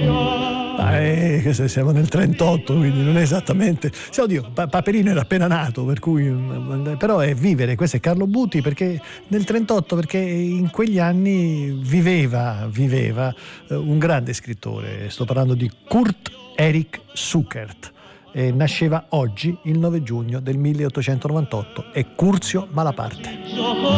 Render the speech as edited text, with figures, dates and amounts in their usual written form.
Siamo nel 38, quindi non è esattamente. Oddio, Paperino era appena nato, per cui. Però è vivere, questo è Carlo Buti, perché nel 38, perché in quegli anni viveva un grande scrittore. Sto parlando di Kurt Erich Zuckert. Nasceva oggi, il 9 giugno del 1898, è Curzio Malaparte.